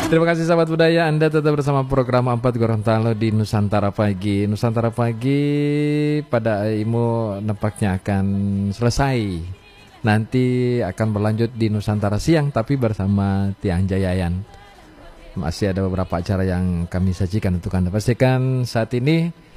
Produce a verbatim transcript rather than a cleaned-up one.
Terima kasih sahabat budaya, Anda tetap bersama program Empat Gorontalo di Nusantara Pagi. Nusantara Pagi pada Imo nampaknya akan selesai. Nanti akan berlanjut di Nusantara Siang tapi bersama Tiang Jayayan. Masih ada beberapa acara yang kami sajikan untuk Anda. Pastikan saat ini